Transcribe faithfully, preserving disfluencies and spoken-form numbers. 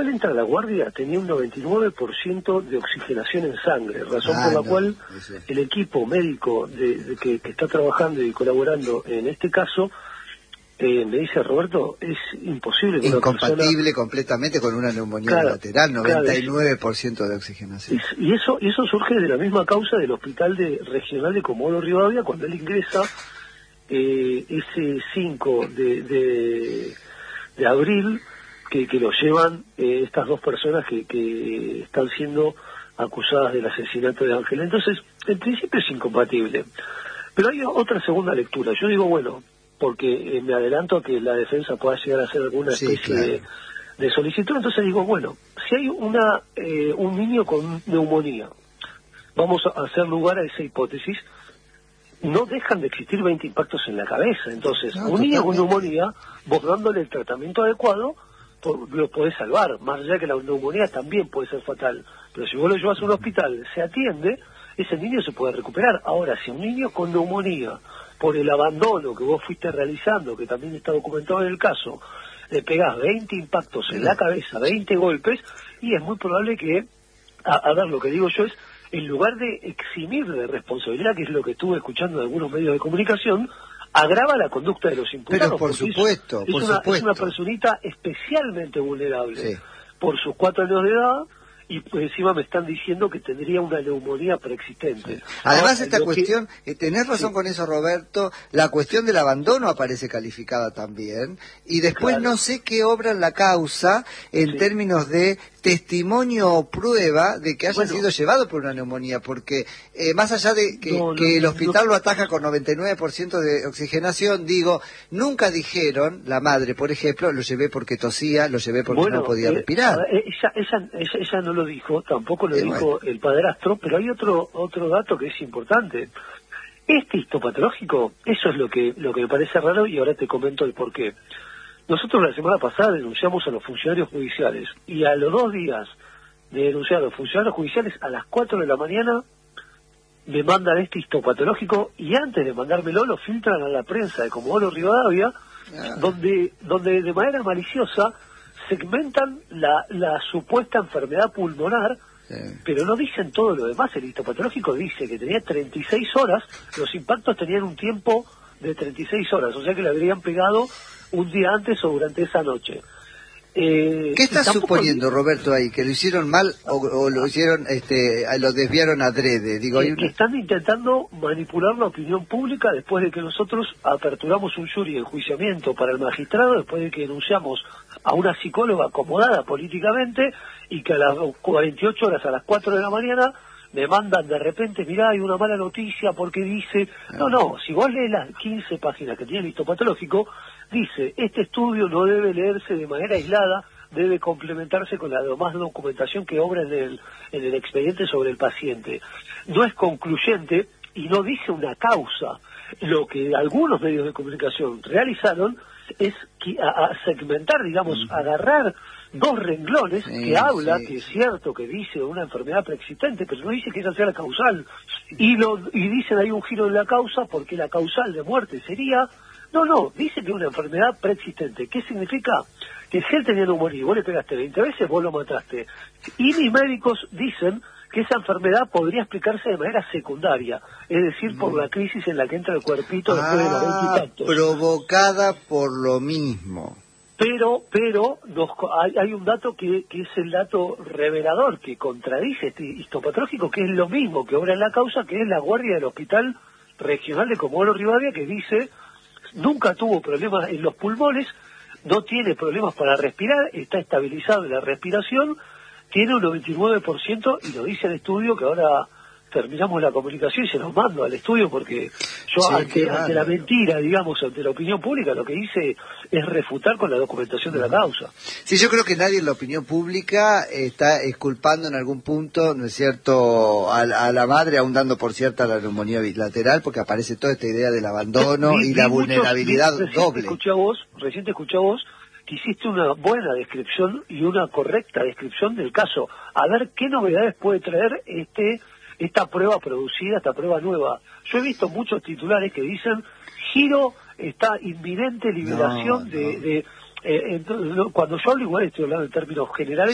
él entra a la guardia tenía un noventa y nueve por ciento de oxigenación en sangre, razón ah, por la no, cual eso. el equipo médico de, de que, que está trabajando y colaborando en este caso eh, me dice, Roberto, es imposible que incompatible una persona... completamente con una neumonía claro, bilateral, noventa y nueve por ciento claro, de oxigenación. y, y eso y eso surge de la misma causa del hospital de, regional de Comodoro Rivadavia, cuando él ingresa eh, ese cinco de, de, de abril, que, que lo llevan eh, estas dos personas que, que están siendo acusadas del asesinato de Ángel. Entonces, en principio es incompatible. Pero hay otra segunda lectura. Yo digo, bueno, porque eh, me adelanto a que la defensa pueda llegar a hacer alguna especie sí, claro. de, de solicitud, entonces digo, bueno, si hay una eh, un niño con neumonía, vamos a hacer lugar a esa hipótesis, no dejan de existir veinte impactos en la cabeza. Entonces, no, un niño con neumonía, vos dándole el tratamiento adecuado, lo podés salvar, más allá que la neumonía también puede ser fatal, pero si vos lo llevas a un hospital, se atiende, ese niño se puede recuperar. Ahora, si un niño con neumonía, por el abandono que vos fuiste realizando, que también está documentado en el caso, le pegás veinte impactos en la cabeza, veinte golpes, y es muy probable que, a, a ver, lo que digo yo es, en lugar de eximir de responsabilidad, que es lo que estuve escuchando de algunos medios de comunicación, agrava la conducta de los imputados. Pero por supuesto, es, por es, una, supuesto. es una personita especialmente vulnerable, sí, por sus cuatro años de edad, y pues encima me están diciendo que tendría una neumonía preexistente. Sí. Además, Ahora, esta cuestión, que... eh, tenés razón sí. con eso, Roberto, la cuestión del abandono aparece calificada también, y después claro. no sé qué obra en la causa en sí. términos de testimonio o prueba de que haya bueno, sido llevado por una neumonía, porque eh, más allá de que, no, que no, el hospital no, lo ataja con noventa y nueve por ciento de oxigenación, digo, nunca dijeron, la madre, por ejemplo, lo llevé porque tosía, lo llevé porque bueno, no podía eh, respirar. Ella, ella, ella, ella no lo dijo, tampoco lo eh, dijo bueno. el padrastro, pero hay otro otro dato que es importante. Este histopatológico, eso es lo que lo que me parece raro, y ahora te comento el por qué. Nosotros la semana pasada denunciamos a los funcionarios judiciales, y a los dos días de denunciar a los funcionarios judiciales, a las cuatro de la mañana me mandan este histopatológico, y antes de mandármelo lo filtran a la prensa de Comodoro Rivadavia, ah. donde donde de manera maliciosa segmentan la, la supuesta enfermedad pulmonar, sí. pero no dicen todo lo demás. El histopatológico dice que tenía treinta y seis horas, los impactos tenían un tiempo de treinta y seis horas, o sea que le habrían pegado un día antes o durante esa noche. Eh, ¿Qué estás suponiendo, Roberto, ahí? ¿Que lo hicieron mal o, o lo hicieron, este, lo desviaron adrede? Digo, que, hay una... que están intentando manipular la opinión pública después de que nosotros aperturamos un jury de enjuiciamiento para el magistrado, después de que denunciamos a una psicóloga acomodada políticamente, y que a las cuarenta y ocho horas, a las cuatro de la mañana, me mandan de repente, mirá, hay una mala noticia porque dice... No, no, si vos lees las quince páginas que tiene el histopatológico, dice, este estudio no debe leerse de manera aislada, debe complementarse con la demás documentación que obra en el, en el expediente sobre el paciente. No es concluyente y no dice una causa. Lo que algunos medios de comunicación realizaron es que, a, a segmentar, digamos, uh-huh. agarrar dos renglones sí, que habla, sí, que es cierto que dice una enfermedad preexistente, pero no dice que esa sea la causal. Y, lo, y dicen hay un giro en la causa porque la causal de muerte sería... No, no, dice que es una enfermedad preexistente. ¿Qué significa? Que si él tenía neumonía y vos le pegaste veinte veces, vos lo mataste. Y mis médicos dicen que esa enfermedad podría explicarse de manera secundaria, es decir, por la crisis en la que entra el cuerpito ah, después de los veinte impactos. Provocada por lo mismo. Pero, pero nos, hay, hay un dato que, que es el dato revelador, que contradice este histopatológico, que es lo mismo que obra en la causa, que es la guardia del Hospital Regional de Comodoro Rivadavia, que dice... Nunca tuvo problemas en los pulmones, no tiene problemas para respirar, está estabilizado en la respiración, tiene un noventa y nueve por ciento, y lo dice el estudio, que ahora terminamos la comunicación y se nos mando al estudio, porque yo sí, ante, ante la mentira, digamos, ante la opinión pública, lo que hice es refutar con la documentación de la causa. Sí, yo creo que nadie en la opinión pública está exculpando en algún punto, ¿no es cierto?, a, a la madre, aún dando por cierta la neumonía bilateral, porque aparece toda esta idea del abandono vi, y vi la muchos, vulnerabilidad vi, doble. Escuché a vos, recién te escuché a vos, que hiciste una buena descripción y una correcta descripción del caso. A ver qué novedades puede traer este... esta prueba producida, esta prueba nueva. Yo he visto muchos titulares que dicen, giro, está inminente liberación no, no. de... de eh, entonces, cuando yo hablo igual estoy hablando en términos generales,